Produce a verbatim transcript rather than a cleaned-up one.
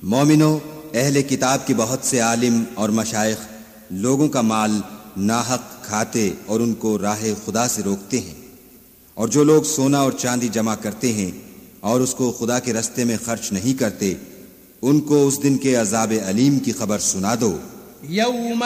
मोमिनो, अहले किताब के बहुत से आलिम और मशाइख लोगों का माल नाहक खाते और उनको राह खुदा से रोकते हैं, और जो लोग सोना और चांदी जमा करते हैं और उसको खुदा के रस्ते में खर्च नहीं करते, उनको उस दिन के अजाब अलीम की खबर सुना दो।